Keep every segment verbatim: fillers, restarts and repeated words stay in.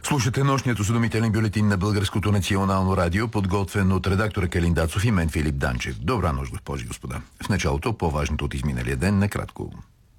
Слушате нощният осведомителен бюлетин на Българското национално радио, подготвен от редактора Калин Дацов и мен Филип Данчев. Добра нощ, госпожи и господа. В началото по-важното от изминалия ден, накратко.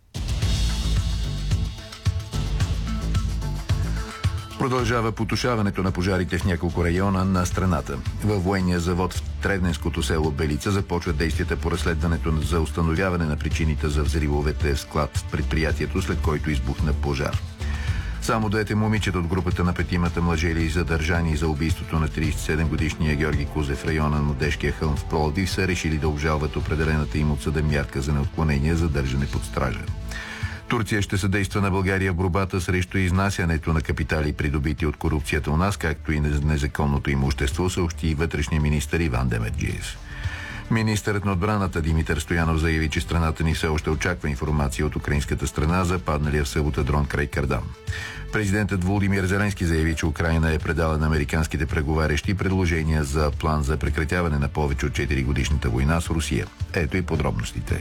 Продължава потушаването на пожарите в няколко района на страната. Във военния завод в Тревненското село Белица започват действията по разследването за установяване на причините за взривовете в склад в предприятието, след който избухна пожар. Само двете момичета от групата на петимата мъжели, задържани за убийството на тридесет и седем годишния Георги Кузев в района на Младежкия хълм в Пловдив, са решили да обжалват определената им от съда мярка за неотклонение за държане под стража. Турция ще съдейства на България в борбата срещу изнасянето на капитали, придобити от корупцията у нас, както и незаконното имущество, съобщи вътрешния министър Иван Демерджиев. Министърът на отбраната Димитър Стоянов заяви, че страната ни все още очаква информация от украинската страна за падналия в събота дрон край Кардан. Президентът Володимир Зеленски заяви, че Украйна е предала на американските преговарящи предложения за план за прекратяване на повече от четири годишната война с Русия. Ето и подробностите.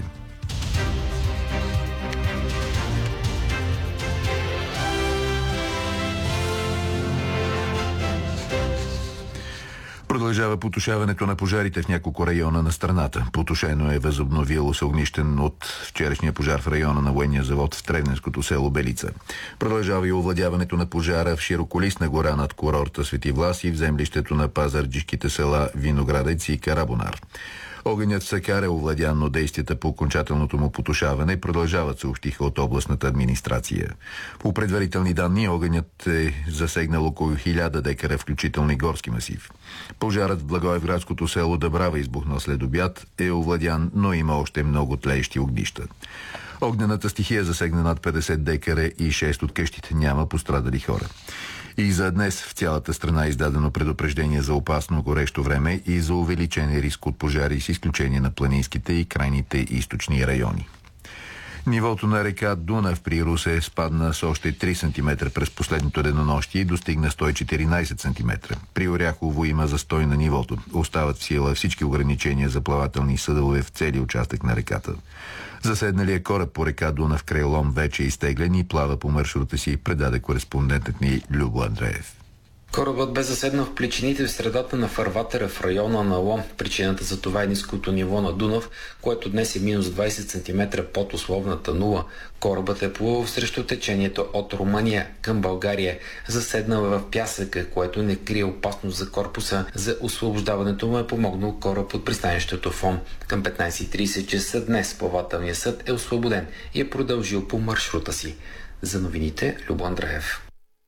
Продължава потушаването на пожарите в няколко района на страната. Потушено е възобновило се огнищен от вчерашния пожар в района на военния завод в Тревненското село Белица. Продължава и овладяването на пожара в широколистна гора над курорта Свети Влас и в землището на пазарджишките села Виноградец и Карабонар. Огънят в Сакар е овладян, но действията по окончателното му потушаване продължават, съобщиха от областната администрация. По предварителни данни, огънят е засегнал около хиляда декара, включително и горски масив. Пожарът в Благоевградското село Дъбрава, избухнал след обяд, е овладян, но има още много тлеещи огнища. Огнената стихия засегна над петдесет декара и шест от къщите, няма пострадали хора. И за днес в цялата страна е издадено предупреждение за опасно горещо време и за увеличен риск от пожари, с изключение на планинските и крайните източни райони. Нивото на река Дунав при Русе спадна с още три сантиметра през последното денонощие и достигна сто и четиринадесет сантиметра. При Оряхово има застой на нивото. Остават в сила всички ограничения за плавателни съдове в целия участък на реката. Заседналият кораб по река Дунав край Лом вече е изтеглен и плава по маршрута си, предаде кореспондентът ни Любо Андреев. Корабът бе заседнал в плечините в средата на фарватера в района на Лом. Причината за това е ниското ниво на Дунав, което днес е минус двадесет сантиметра под условната нула. Корабът е плувал срещу течението от Румъния към България, заседнал в пясъка, което не крие опасност за корпуса. За освобождаването му е помогнал кораб от пристанището в Лом. Към петнадесет и тридесет часа днес плавателният съд е освободен и е продължил по маршрута си. За новините Любо Андреев.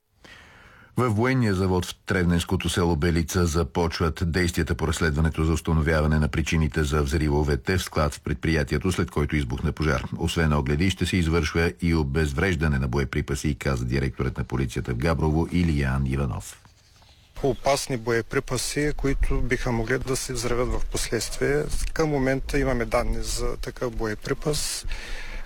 Във военния завод в Тревненското село Белица започват действията по разследването за установяване на причините за взривовете в склад в предприятието, след който избухна пожар. Освен огледи, ще се извършва и обезвреждане на боеприпаси, каза директорът на полицията в Габрово Илиян Иванов. Опасни боеприпаси, които биха могли да се взривят в последствие. Към момента имаме данни за такъв боеприпас.